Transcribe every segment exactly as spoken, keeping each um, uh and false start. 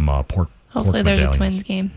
some uh, pork. Hopefully, pork there's medallions. a Twins game.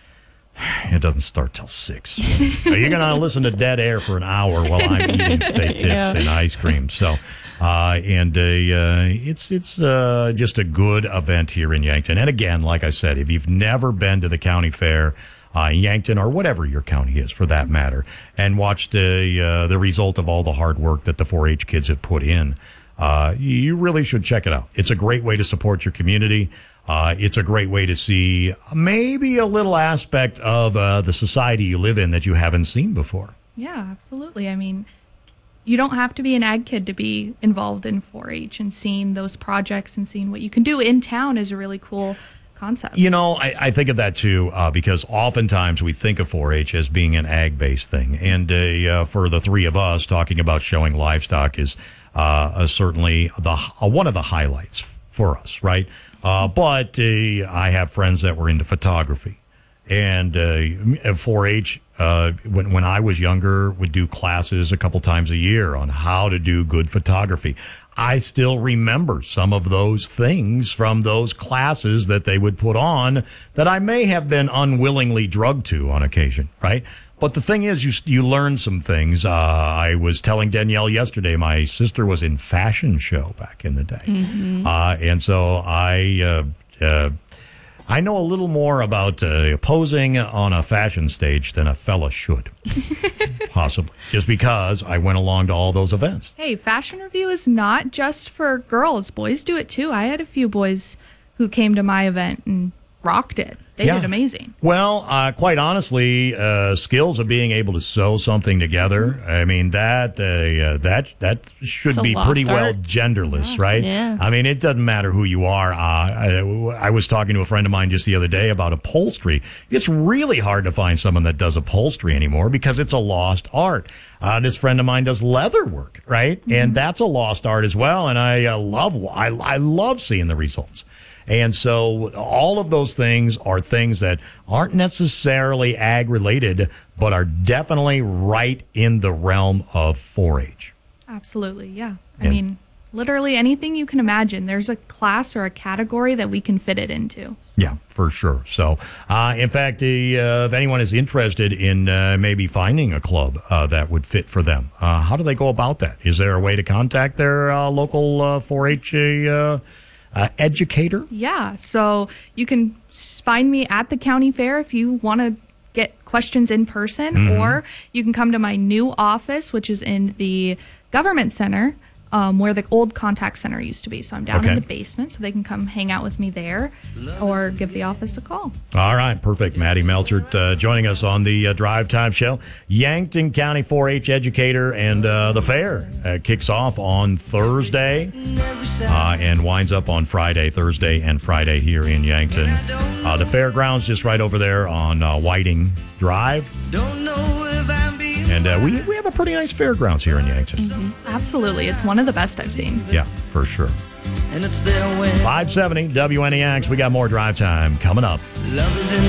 It doesn't start till six. So you're going to listen to dead air for an hour while I'm eating steak tips Yeah. and ice cream. So, uh, and uh, uh, it's it's uh, just a good event here in Yankton. And again, like I said, if you've never been to the county fair, uh, Yankton or whatever your county is for that matter, and watched the uh, the result of all the hard work that the four H kids have put in, uh, you really should check it out. It's a great way to support your community. Uh, it's a great way to see maybe a little aspect of uh, the society you live in that you haven't seen before. Yeah, absolutely. I mean, you don't have to be an ag kid to be involved in four H, and seeing those projects and seeing what you can do in town is a really cool concept. You know, I, I think of that too, uh, because oftentimes we think of four H as being an ag-based thing. And uh, uh, for the three of us, talking about showing livestock is uh, uh, certainly the uh, one of the highlights for us, right? Uh, but uh, I have friends that were into photography. And uh, four H, uh, when, when I was younger, would do classes a couple times a year on how to do good photography. I still remember some of those things from those classes that they would put on that I may have been unwillingly drugged to on occasion, right? But the thing is, you you learn some things. Uh, I was telling Danielle yesterday, my sister was in fashion show back in the day. Mm-hmm. Uh, and so I... Uh, uh, I know a little more about uh, posing on a fashion stage than a fella should, possibly, just because I went along to all those events. Hey, Fashion Review is not just for girls. Boys do it too. I had a few boys who came to my event and rocked it. They Yeah. did amazing. Well, uh, quite honestly, uh, skills of being able to sew something together, I mean, that uh, uh, that that should It's a be lost pretty well art. genderless, right? Yeah. I mean, it doesn't matter who you are. Uh, I, I was talking to a friend of mine just the other day about upholstery. It's really hard to find someone that does upholstery anymore because it's a lost art. Uh, this friend of mine does leather work, right? Mm-hmm. And that's a lost art as well. And I uh, love I, I love seeing the results. And so all of those things are things that aren't necessarily ag-related, but are definitely right in the realm of four H. Absolutely, yeah. I And- mean, literally anything you can imagine. There's a class or a category that we can fit it into. Yeah, for sure. So, uh, in fact, uh, if anyone is interested in uh, maybe finding a club uh, that would fit for them, uh, how do they go about that? Is there a way to contact their uh, local uh, four H uh, uh, educator? Yeah, so you can s- find me at the county fair if you want to get questions in person, Mm-hmm. or you can come to my new office, which is in the government center, um, where the old contact center used to be. So I'm down Okay. in the basement, so they can come hang out with me there or give the office a call. All right, perfect. Maddie Melchert uh, joining us on the uh, Drive Time Show. Yankton County four H educator, and uh, the fair uh, kicks off on Thursday uh, and winds up on Friday, Thursday and Friday here in Yankton. Uh, the fairgrounds just right over there on uh, Whiting Drive. Don't know if I'm being And uh, we, we have a pretty nice fairgrounds here in Yankton. Absolutely. It's one of the best I've seen. Yeah, for sure. and it's there when five seventy W N E X. We got more Drive Time coming up. love is in